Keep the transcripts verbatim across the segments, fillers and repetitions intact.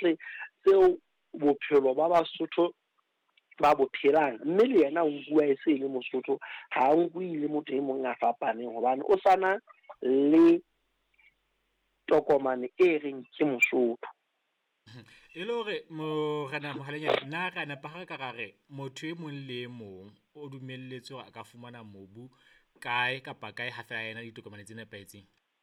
tsohle tseo bophelo ba Basotho ba bo phelang, mme le yena o bua e se le Mosotho, ha o bue le motho e mong a fapaneng hobane o sana le tokomane e reng ke Mosotho. E le hore Morena Mohalenyane nna ka nepagala ka gare motho e mong le e mong o dumelletswe a ka fumana mobu kae kapa kae ha fela yena ditokomane tse nepahetseng.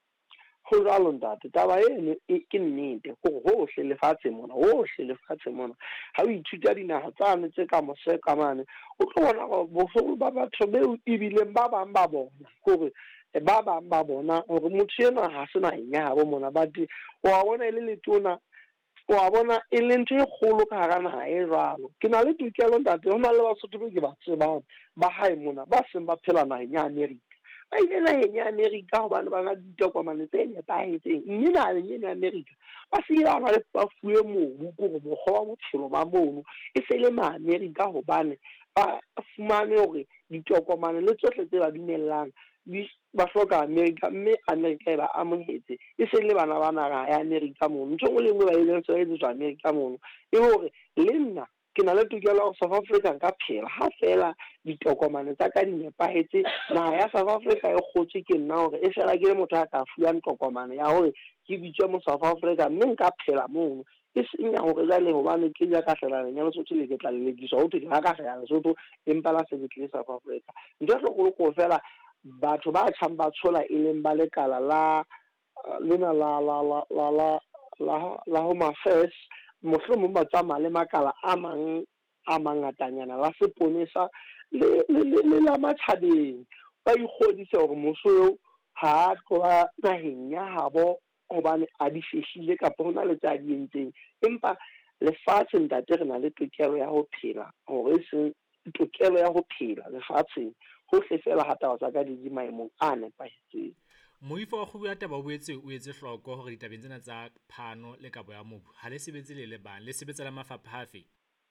Ho jwalo ntate, taba eno ke nnete ho hohle lefatshe mona, hohle lefatshe mona. Ha o ithuta dinaha tsane tse ka mose ka mane, o tlo bona hore boholo ba batho beo ebileng ba bang ba bona hore ba bang ba bona hore motho ena ha se naheng ya habo mona, but wa bona e le letona, wa bona e le ntho e kgolo ka hara naha e jwalo. Ke na le tokelo ntate, ho na le Basotho be ke ba tsebang ba hae mona ba seng ba phela naheng ya America. Ba ile naheng ya America hobane ba na ditokomane tse nepahetseng, mme naheng ena ya America ba se ba na le ba fuwe mobu hore mokgwa wa bophelo ba mono e se le ma America hobane ba fumane hore ditokomane le tsohle tse ba dumellang di ba hloka America, mme America e ba amohetse e se le bana ba naha ya America mono. Ntho e nngwe le nngwe ba ile tsa e tswa America mono e hore le nna ke na le tokelo ya South Africa nka phela ha fela ditokomane tsa ka di nepahetse, naha ya South Africa e kgotse ke nna hore e fela ke le motho a ka fuwang tokomane ya hore ke bitswe mo South Africa, mme nka phela mono. E seng ya hore jwale hobane ke ja ka hlela ya Lesotho le ke tla le lekiswa ho thwe ha ka hlela Lesotho empa la se ke South Africa. Ntho e hlokolo ko fela batho ba tshang ba tshola e leng ba lekala la lena la la la la la la la Home Affairs, mohlomong ba tsamaya le makala a mang a mangatanyana la seponesa le le la matjhabeng, ba ikgodisa hore moso ha tloha naheng ya habo hobane a di feshile kapa hona le tsa di entseng. Empa lefatshe ntate re na le tokelo ya ho phela, hore se tokelo ya ho phela lefatsheng hohle fela ha taba tsa ka di maemong a nepahetseng. Moifo wa kgobu ya taba o boetse o etse hloko hore ditabeng tsena tsa phano le kabo ya mobu ha le sebetse le le bang le sebetsa le mafapha afe?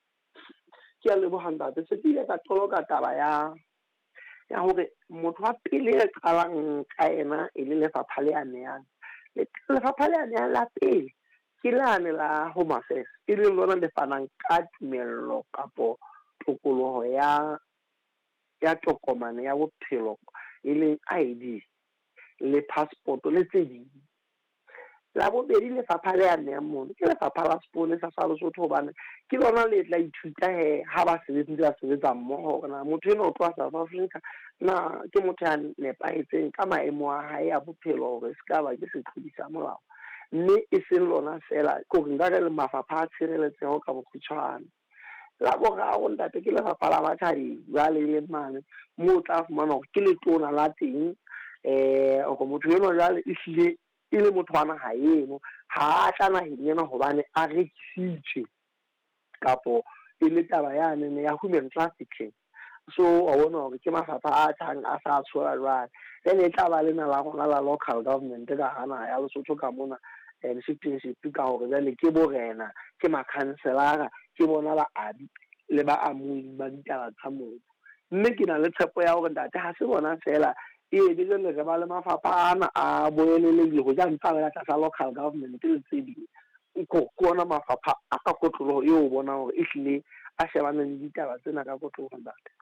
Ke a leboha ntate, se ke ile ka toloka taba ya ya hore motho wa pele e qalang ka ena e le lefapha le aneang. Lefapha le aneang la pele ke lane la Home Affairs, e leng lona le fanang ka tumello kapo tokoloho ya ya tokomane ya bophelo e leng I D le passport le tse ding. La bobedi lefapha le aneang mono ke lefapha la seponesa sa Lesotho hobane ke lona le tla ithuta he ha ba sebetsi ba sebetsa mmoho hore na motho eno o tloha South Africa na ke motho ya nepahetseng ka maemo a hae a bophelo hore se ka ba ke se tlodisa molao. Mme e seng lona fela ke hore nka le mafapha a tshireletseho ka bokgutshwane. La boraro ntate ke lefapha la batjhadi jwale le mane moo o tla fumana hore ke letona la teng, eh o motho eno jwale e hlile e le motho wa naha eno ha a tla naheng ena hobane a rekisitswe kapo e le taba yane ya human trafficking. So a bona hore ke mafapha a tlang a sa tshola jwale le tla ba lena la rona la local government ka hana ya Lesotho ka mona le citizenship ka hore jwale ke borena ke makhanselara ke bona ba abi le ba amui ba ditaba tsa mobu. Mme ke na le tshepo ya hore ntate ha se bona fela e be le re ba le mafapha ana a boelele le go ja ntse ba tsa local government le tse ding ko kona mafapha a ka kotlolo eo bona hore e hlile a shebana le ditaba tsena ka kotlolo ntate.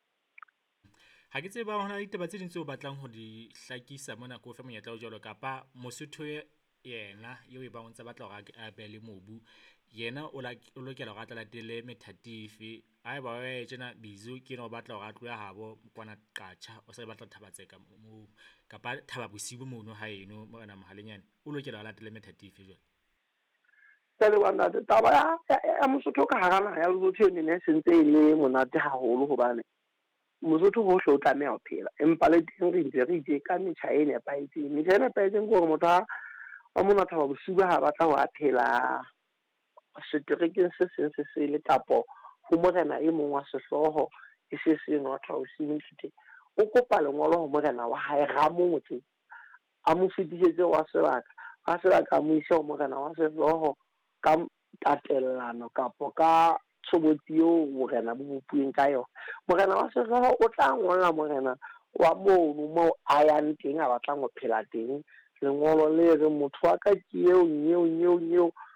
Ha ke tseba hona ditaba tse ding tse o batlang ho di hlakisa mona ko fe monyetla o jwalo kapa Mosotho yena eo e bang o ntse batla hore a be le mobu yena o la o lokela hore a tla latele methatifi ha ba we tjena bizu ke no batla hore a tloya habo kwana qacha o se batla thabatseka mo kapa thaba bosibo mono ha eno Morena Mohalenyane o lokela ho latele methatifi jwale. Tele wana taba ya Mosotho ka hara naha ya Lesotho ne ne sentse ile monate haholo hobane Mosotho ho hlo tlameha ho phela empa le teng re ntse re itse ka metjha e nepahetseng. Metjha e nepahetseng gore motho wa mona thaba bosibo ha batla ho a phela seterekeng se seng se se le kapo ho morena e mong wa sehloho e se se no tla o similite o kopa lengolo ho morena wa hae ga motse a mo fitise wa sebaka a sebaka mo ise ho morena wa sehloho ka tatellano kapo ka tshobotsi eo morena bo bopueng ka yona. Morena wa sehloho o tla ngolla morena wa mono mo a yang teng a batlang ho phela teng lengolo le re motho wa ka ke eo nyeo nyeo nyeo